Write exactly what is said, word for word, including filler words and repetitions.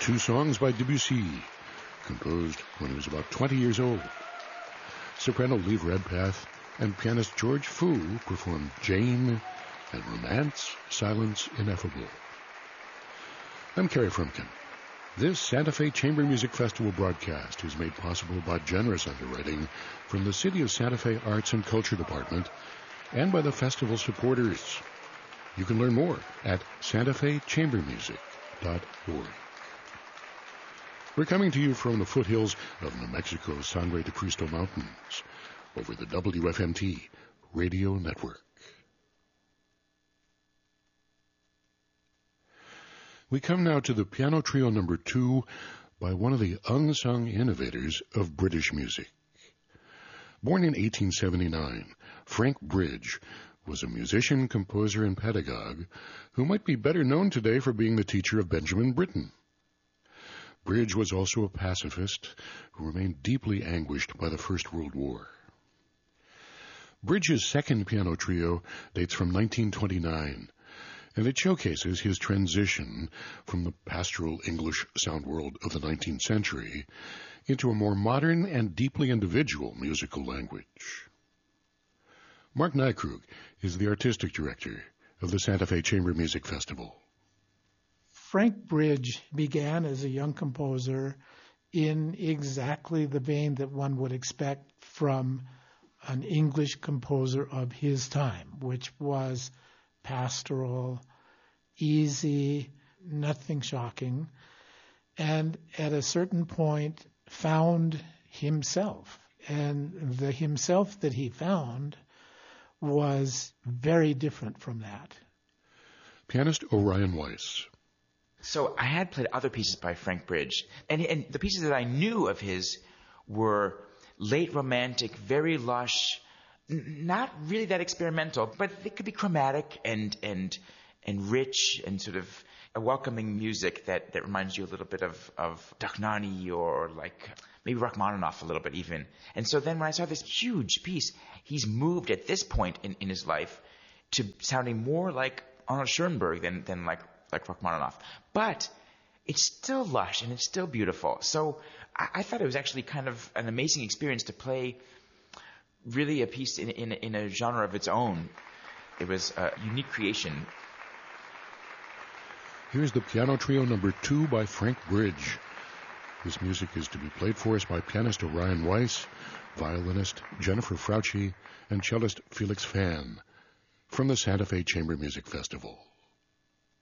two songs by Debussy, composed when he was about twenty years old. Soprano Liv Redpath and pianist George Foo performed Jane and Romance, Silence Ineffable. I'm Kerry Frumkin. This Santa Fe Chamber Music Festival broadcast is made possible by generous underwriting from the City of Santa Fe Arts and Culture Department and by the festival supporters. You can learn more at santa fe chamber music dot org. We're coming to you from the foothills of New Mexico's Sangre de Cristo Mountains over the W F M T radio network. We come now to the piano trio number two by one of the unsung innovators of British music. Born in eighteen seventy-nine, Frank Bridge was a musician, composer, and pedagogue who might be better known today for being the teacher of Benjamin Britten. Bridge was also a pacifist who remained deeply anguished by the First World War. Bridge's second piano trio dates from nineteen twenty-nine, and it showcases his transition from the pastoral English sound world of the nineteenth century into a more modern and deeply individual musical language. Mark Nykrug is the artistic director of the Santa Fe Chamber Music Festival. Frank Bridge began as a young composer in exactly the vein that one would expect from an English composer of his time, which was pastoral, easy, nothing shocking, and at a certain point found himself. And the himself that he found was very different from that. Pianist Orion Weiss. So I had played other pieces by Frank Bridge, and, and the pieces that I knew of his were late romantic, very lush, n- not really that experimental, but they could be chromatic and and and rich and sort of a welcoming music that, that reminds you a little bit of, of Dachnani or like maybe Rachmaninoff a little bit even. And so then when I saw this huge piece, he's moved at this point in, in his life to sounding more like Arnold Schoenberg than, than like, like Rachmaninoff. But it's still lush and it's still beautiful. So I, I thought it was actually kind of an amazing experience to play really a piece in, in, in a genre of its own. It was a unique creation. Here's the piano trio number two by Frank Bridge. This music is to be played for us by pianist Orion Weiss, violinist Jennifer Frautschi, and cellist Felix Fan from the Santa Fe Chamber Music Festival.